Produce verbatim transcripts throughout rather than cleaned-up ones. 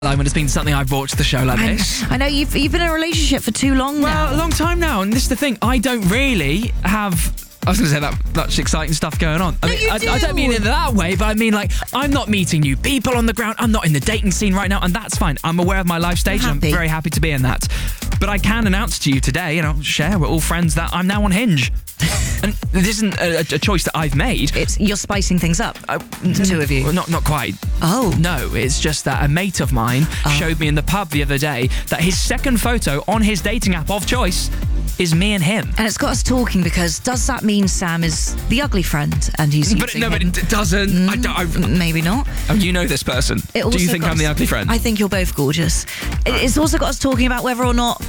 When it's been something I've watched the show like I, this. I know you've you've been in a relationship for too long Well, now. a long time now, and this is the thing. I don't really have. I was going to say that much exciting stuff going on. I No, mean, you I, do. I don't mean it that way, but I mean like I'm not meeting new people on the ground. I'm not in the dating scene right now, and that's fine. I'm aware of my life stage, and I'm happy. very happy to be in that. But I can announce to you today, and I'll share, we're all friends, that I'm now on Hinge. And this isn't a, a choice that I've made. It's you're spicing things up. Uh, the two of you. Well, not not quite. Oh. No, it's just that a mate of mine Oh. showed me in the pub the other day that his second photo on his dating app of choice is me and him. And it's got us talking because does that mean Sam is the ugly friend and he's But using no, but him? it doesn't. I don't. I, Maybe not. oh, you know this person. It Do also you think got I'm the us- ugly friend? I think you're both gorgeous. It- It's also got us talking about whether or not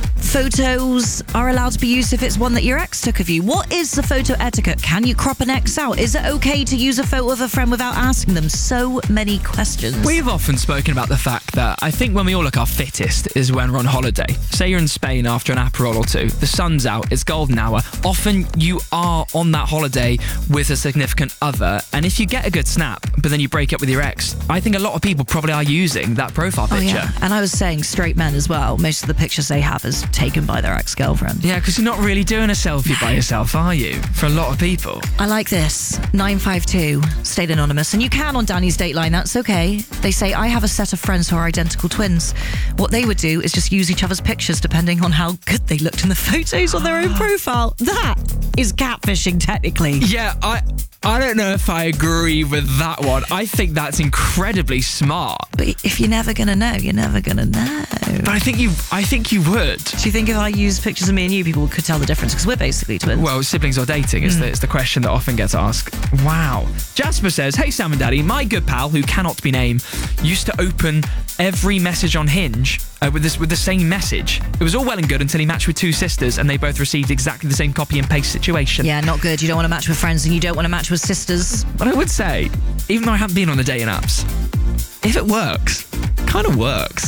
photos are allowed to be used if it's one that your ex took of you. What is the photo etiquette? Can you crop an ex out? Is it okay to use a photo of a friend without asking them? So many questions. We've often spoken about the fact that I think when we all look our fittest is when we're on holiday. Say you're in Spain after an Aperol or two, the sun's out, it's golden hour. Often you are on that holiday with a significant other, and if you get a good snap, but then you break up with your ex, I think a lot of people probably are using that profile Oh, picture. yeah. And I was saying straight men as well. Most of the pictures they have is taken by their ex-girlfriend. Yeah, because you're not really doing a selfie by yourself, are you? For a lot of people. I like this. nine five two, stayed anonymous. And you can on Danny's Dateline, that's okay. They say, I have a set of friends who are identical twins. What they would do is just use each other's pictures depending on how good they looked in the photos on their own profile. That is catfishing, technically. Yeah, I I don't know if I agree with that one. I think that's incredibly smart. But if you're never going to know, you're never going to know. But I think you I think you would. Do you think if I use pictures of me and you, people could tell the difference? Because we're basically twins. Well, siblings or dating is, the, is the question that often gets asked. Wow. Jasper says, hey, Sam and Daddy, my good pal, who cannot be named, used to open every message on Hinge uh, with this with the same message. It was all well and good until he matched with two sisters and they both received exactly the same copy and paste situation. Yeah, not good. You don't want to match with friends and you don't want to match with sisters. But I would say, even though I haven't been on the dating apps, if it works, it kind of works.